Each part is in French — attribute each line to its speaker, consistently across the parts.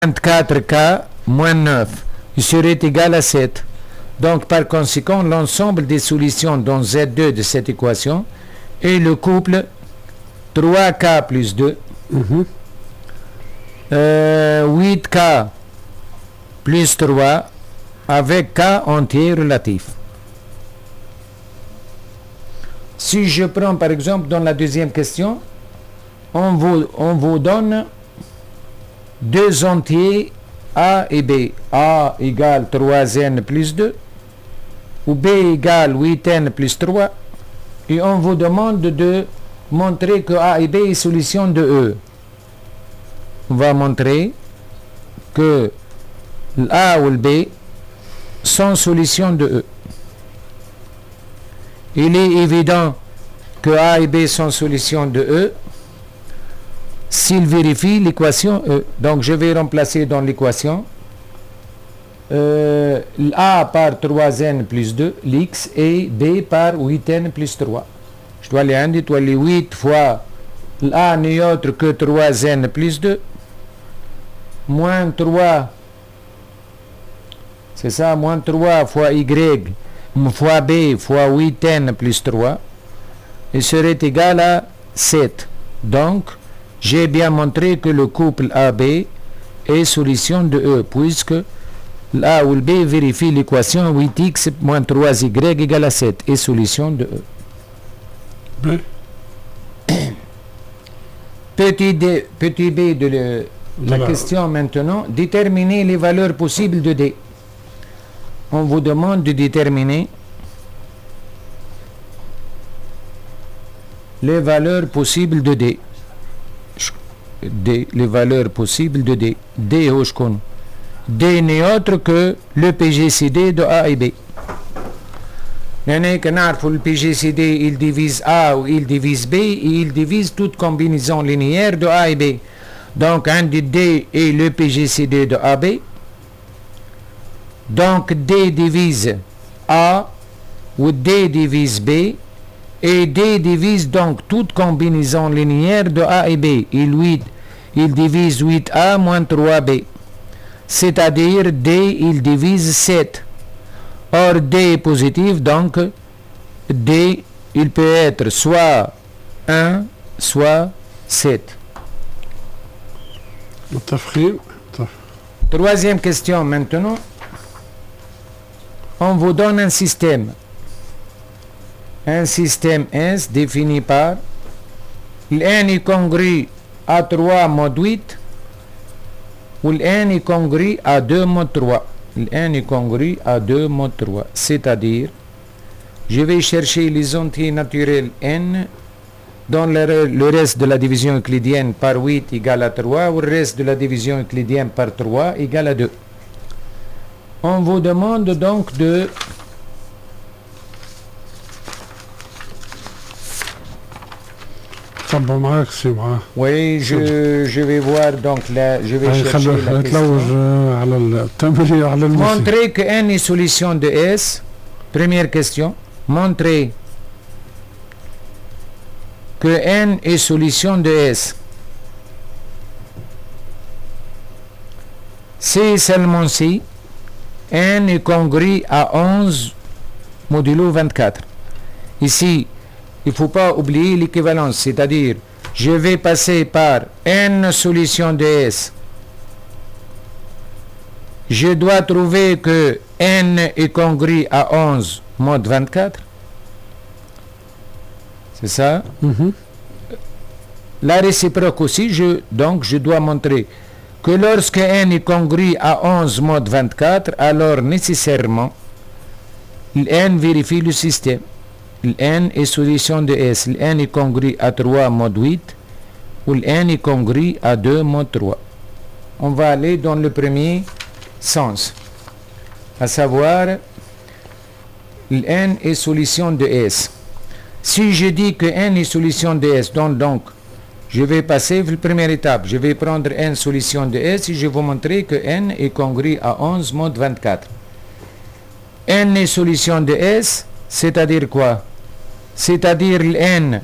Speaker 1: 24K moins 9 serait égal à 7. Donc par conséquent, l'ensemble des solutions dans Z2 de cette équation est le couple 3K plus 2, 8K plus 3 avec K entier relatif. Si je prends par exemple dans la deuxième question, on vous donne deux entiers A et B. A égale 3n plus 2 ou B égale 8n plus 3 et on vous demande de montrer que A et B est solution de E. On va montrer que l'A ou le B sont solution de E. Il est évident que A et B sont solution de E s'il vérifie l'équation E. Donc je vais remplacer dans l'équation A par 3n plus 2 l'X et B par 8n plus 3. Je dois aller indiquer les 8 fois l'A n'est autre que 3n plus 2 moins 3, c'est ça, moins 3 fois Y fois B fois 8n plus 3 et serait égal à 7. Donc j'ai bien montré que le couple AB est solution de E, puisque l'A ou le B vérifie l'équation 8x moins 3y égale à 7 est solution de E.
Speaker 2: B.
Speaker 1: Petit B de la question maintenant, déterminer les valeurs possibles de D. On vous demande de déterminer les valeurs possibles de D. Les valeurs possibles de D. D n'est autre que le PGCD de A et B. Le PGCD il divise A ou il divise B et il divise toute combinaison linéaire de A et B. Donc un de D est le PGCD de AB. Donc D divise A ou D divise B et D divise donc toute combinaison linéaire de A et B. Il divise 8A moins 3B. C'est-à-dire D il divise 7. Or D est positif, donc D il peut être soit 1 soit 7. Troisième question maintenant. On vous donne un système. Un système S défini par N est congru à 3 mod 8 ou N est congru à 2 mod 3. N est congru à 2 mod 3. C'est-à-dire, je vais chercher les entiers naturels N dans le reste de la division euclidienne par 8 égale à 3 ou le reste de la division euclidienne par 3 égale à 2. On vous demande donc de oui, je vais voir donc là, je vais chercher la question. Montrer que N est solution de S. Première question. Montrer que N est solution de S. C'est seulement si N est congru à 11 modulo 24. Ici, il ne faut pas oublier l'équivalence, c'est-à-dire, je vais passer par N solution de S. Je dois trouver que N est congru à 11 mod 24. C'est ça? La réciproque aussi, donc je dois montrer que lorsque N est congru à 11 mod 24, alors nécessairement, N vérifie le système. N est solution de S. N est congru à 3 mod 8 ou N est congru à 2 mod 3. On va aller dans le premier sens, à savoir N est solution de S. Si je dis que N est solution de S, donc je vais passer la première étape. Je vais prendre N solution de S et je vais vous montrer que N est congru à 11 mod 24. N est solution de S, c'est-à-dire quoi? C'est-à-dire N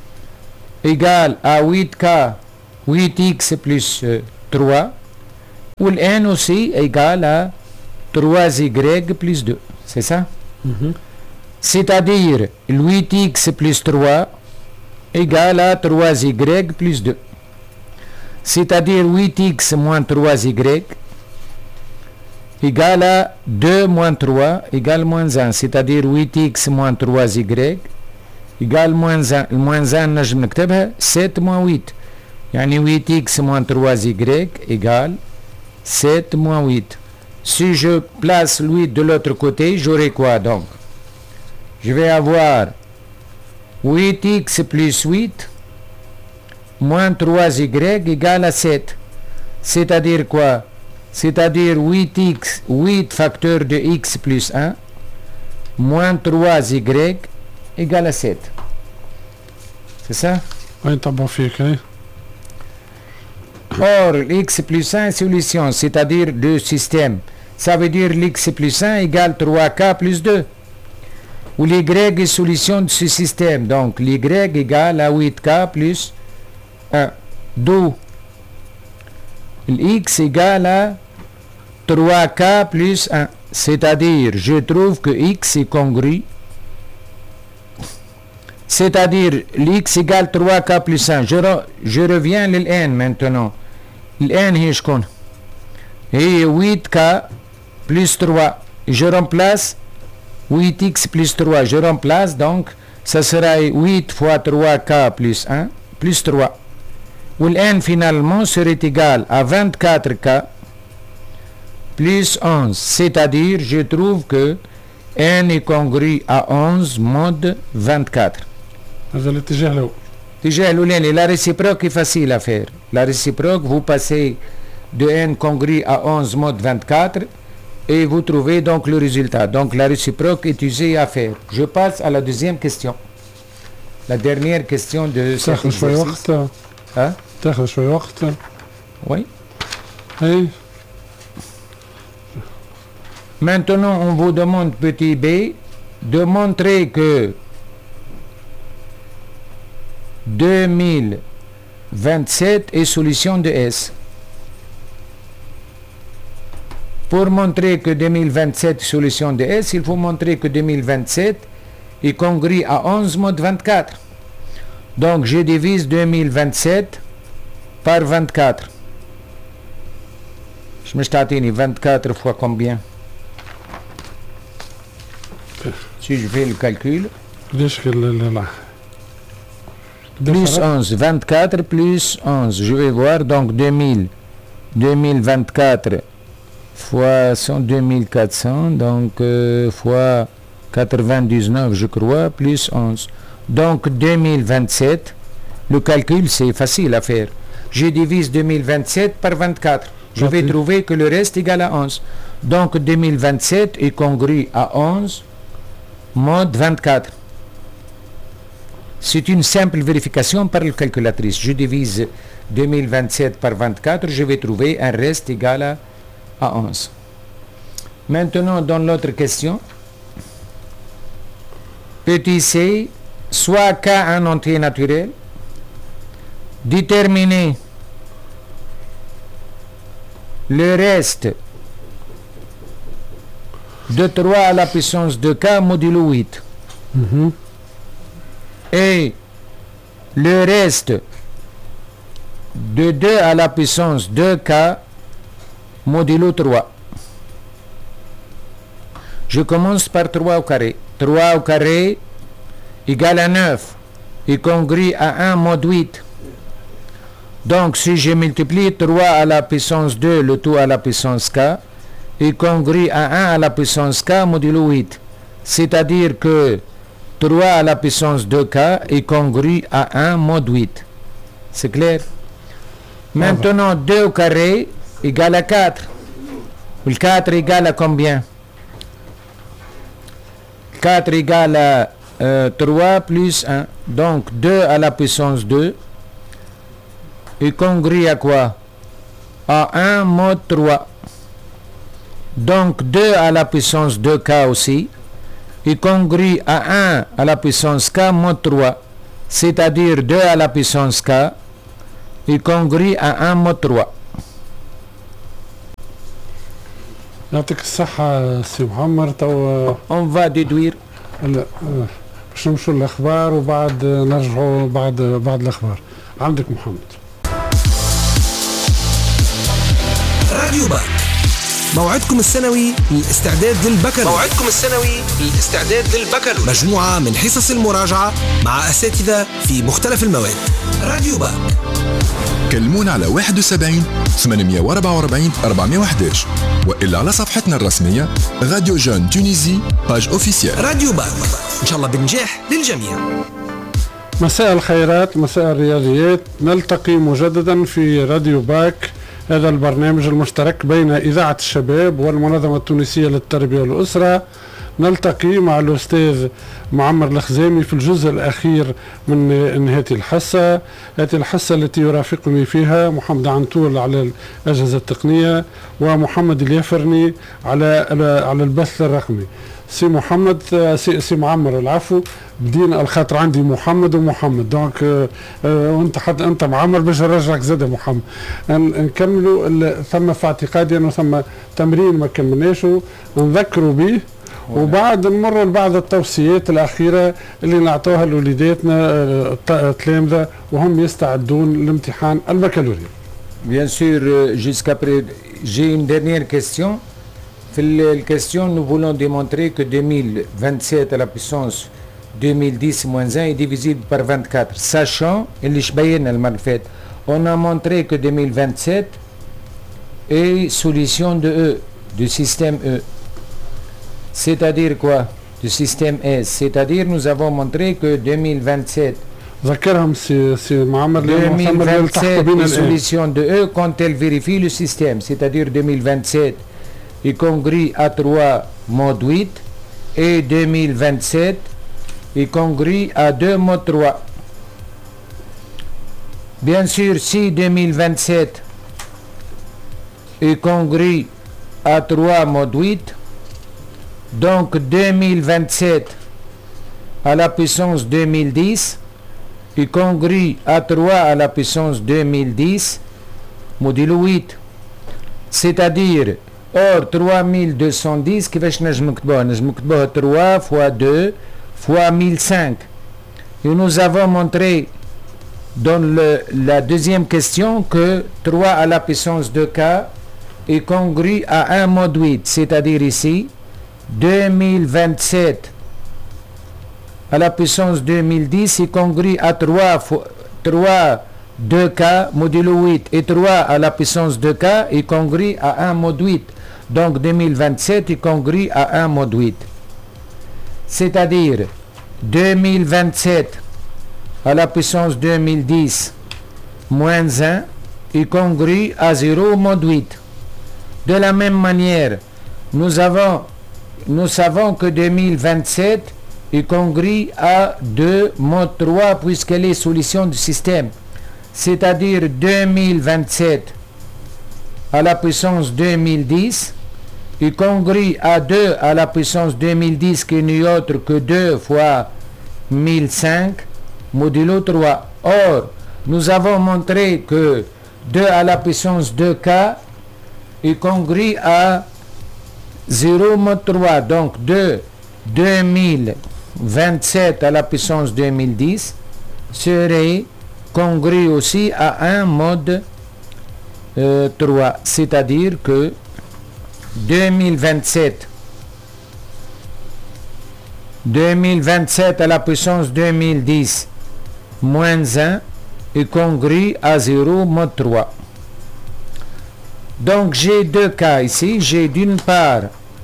Speaker 1: égale à 8K, 8X plus 3 Ou le n aussi égale à 3y plus 2. C'est ça? C'est-à-dire 8x plus 3 égale à 3y plus 2. C'est-à-dire 8x moins 3y égale à 2 moins 3 égale moins 1. C'est-à-dire 8x moins 3y égale moins 1. moins 1 نجم نكتبها 7 moins 8. يعني 8x moins 3y égale 7 moins 8. Si je place le 8 de l'autre côté, j'aurai quoi donc? Je vais avoir 8x plus 8 moins 3y égale à 7. C'est-à-dire quoi? C'est-à-dire 8x, 8 facteur de x plus 1 moins 3y égale à 7. C'est ça?
Speaker 2: Oui, t'as bon fait, hein?
Speaker 1: Or, x plus 1 est solution, c'est-à-dire deux systèmes. Ça veut dire l'x plus 1 égale 3k plus 2. Où l'y est solution de ce système. Donc, l'y égale à 8k plus 1. D'où l'x égale à 3k plus 1. C'est-à-dire, je trouve que x est congru. C'est-à-dire, l'x égale 3k plus 1. Je reviens à l'n maintenant. L'n هي شكون؟ هي 8k plus 3. Je remplace 8x plus 3. Je remplace donc, ça sera 8 fois 3k plus 1 plus 3. Où l'n finalement serait égal à 24k plus 11. C'est-à-dire, je trouve que n est congru à 11 mode 24.
Speaker 2: هذا الاتجاه له.
Speaker 1: La réciproque est facile à faire. La réciproque, vous passez de n congru à 11 mode 24 et vous trouvez donc le résultat. Donc la réciproque est usée à faire. Je passe à la deuxième question. La dernière question de cet exercice. Hein? Oui.
Speaker 2: Oui.
Speaker 1: Maintenant, on vous demande, petit b, de montrer que 2027 est solution de S. Pour montrer que 2027 est solution de S, il faut montrer que 2027 est congru à 11 mode 24. Donc je divise 2027 par 24. Je me t'attends 24 fois combien? Si je fais le calcul. Plus 11, 24 plus 11, je vais voir, donc 2024 fois 2400, donc fois 99 je crois, plus 11. Donc 2027, le calcul c'est facile à faire. Je divise 2027 par 24, je vais trouver que le reste est égal à 11. Donc 2027 est congru à 11 mode 24. C'est une simple vérification par la calculatrice. Je divise 2027 par 24, je vais trouver un reste égal à 11. Maintenant, dans l'autre question, petit c, soit k un entier naturel, déterminer le reste de 3 à la puissance de k modulo 8. Et le reste de 2 à la puissance 2k modulo 3. Je commence par 3 au carré. 3 au carré égale à 9 et congru à 1 mode 8. Donc si je multiplie 3 à la puissance 2, le tout à la puissance k, est congru à 1 à la puissance k modulo 8. C'est-à-dire que 3 à la puissance 2k est congru à 1 mode 8. C'est clair? Maintenant, 2 au carré égale à 4. Le 4 égale à combien? 4 égale à 3 plus 1. Donc, 2 à la puissance 2 est congru à quoi? À 1 mode 3. Donc, 2 à la puissance 2k aussi est congru à 1 à la puissance k mode 3, c'est-à-dire 2 à la puissance k est congru à 1 mode 3.
Speaker 2: يعطيك الصحة سي محمد. تو
Speaker 1: On va déduire.
Speaker 2: لا باش نمشوا الأخبار وبعد نرجعوا بعد الأخبار. عندك محمد.
Speaker 3: راديو باك، موعدكم السنوي للاستعداد للبكالوريوس. مجموعة من حصص المراجعة مع أساتذة في مختلف المواد. راديو باك،
Speaker 4: كلمونا على 71 844 411 وإلا على صفحتنا الرسمية راديو جون تونيزي باج اوفيسيال.
Speaker 3: راديو باك، إن شاء الله بنجاح للجميع.
Speaker 2: مساء الخيرات، مساء الرياضيات، نلتقي مجددا في راديو باك، هذا البرنامج المشترك بين إذاعة الشباب والمنظمة التونسية للتربية والأسرة. نلتقي مع الأستاذ معمر الخزامي في الجزء الأخير من هذه الحصة التي يرافقني فيها محمد عنتول على الأجهزة التقنية ومحمد اليافرني على البث الرقمي. سي محمد، سي معمر العفو، بدينا الخاطر عندي محمد ومحمد دونك وانت حتى انت معمر باش نرجعك زاد محمد. نكملوا ثم في اعتقادي انه ثم تمرين ما كملناش نذكروا به، وبعد نمر لبعض التوصيات الأخيرة اللي نعطوها لوليداتنا التلامذة وهم يستعدون لامتحان البكالوريا.
Speaker 1: Bien sûr, jusqu'après, j'ai une dernière question. La question, nous voulons démontrer que 2027 à la puissance 2010 moins 1 est divisible par 24. Sachant, on a montré que 2027 est solution de E, du système E. C'est-à-dire quoi? Du système S. C'est-à-dire nous avons montré que 2027
Speaker 2: ذكرهم سي معمر
Speaker 1: 2027 est solution de E quand elle vérifie le système. C'est-à-dire 2027 est congru à 3 mode 8 et 2027 est congru à 2 mode 3. Bien sûr, si 2027 est congru à 3 mode 8, donc 2027 à la puissance 2010 est congru à 3 à la puissance 2010 modulo 8. C'est-à-dire, or 3210 كيفاش نجم نكتبوها 3 fois 2 fois 1005. Et nous avons montré dans la deuxième question que 3 à la puissance 2k est congru à 1 mode 8, c'est-à-dire ici 2027 à la puissance 2010 est congru à 3 2k modulo 8 et 3 à la puissance 2k est congru à 1 mode 8. Donc 2027 est congru à 1 mode 8. C'est-à-dire 2027 à la puissance 2010 moins 1 est congru à 0 mode 8. De la même manière, nous savons que 2027 est congru à 2 mode 3 puisqu'elle est solution du système. C'est-à-dire 2027 à la puissance 2010 est congru à 2 à la puissance 2010 qui n'est autre que 2 fois 1005 modulo 3. Or, nous avons montré que 2 à la puissance 2k est congru à 0 mode 3. Donc 2027 à la puissance 2010 serait congru aussi à 1 mode 3. C'est-à-dire que 2027 à la puissance 2010 moins 1 est congru à 0 mode 3. Donc j'ai deux cas ici. J'ai d'une part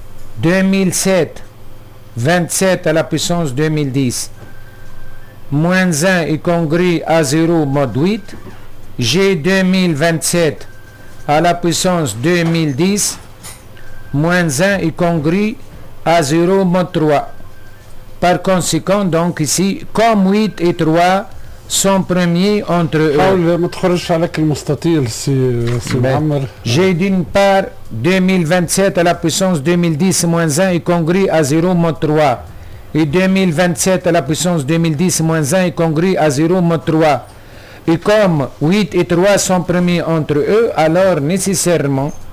Speaker 1: 27 à la puissance 2010 moins 1 est congru à 0 mode 8. J'ai 2027 à la puissance 2010 moins 1 est congru à 0 mode 3. Par conséquent, donc ici, comme 8 et 3 sont premiers entre eux. J'ai d'une part 2027 à la puissance 2010 moins 1 est congru à 0 mode 3. Et 2027 à la puissance 2010 moins 1 est congru à 0 mode 3. Et comme 8 et 3 sont premiers entre eux, alors nécessairement